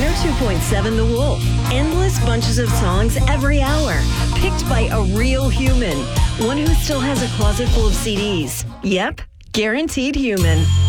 102.7 The Wolf. Endless bunches of songs every hour. Picked by a real human. One who still has a closet full of CDs. Yep, guaranteed human.